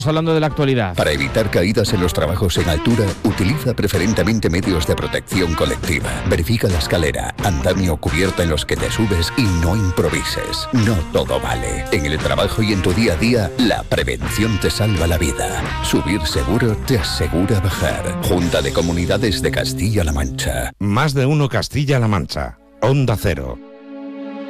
Hablando de la actualidad. Para evitar caídas en los trabajos en altura, utiliza preferentemente medios de protección colectiva. Verifica la escalera, andamio o cubierta en los que te subes y no improvises. No todo vale. En el trabajo y en tu día a día, la prevención te salva la vida. Subir seguro te asegura bajar. Junta de Comunidades de Castilla-La Mancha. Más de uno Castilla-La Mancha. Onda Cero.